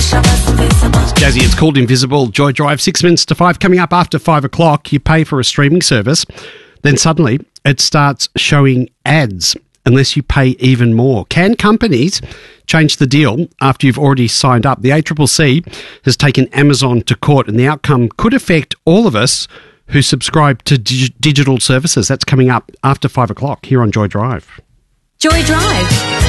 Jazzy, it's called Invisible. Joy Drive, 6 minutes to 5. Coming up after 5 o'clock, you pay for a streaming service. Then suddenly it starts showing ads unless you pay even more. Can companies change the deal after you've already signed up? The ACCC has taken Amazon to court, and the outcome could affect all of us who subscribe to digital services. That's coming up after 5 o'clock here on Joy Drive. Joy Drive.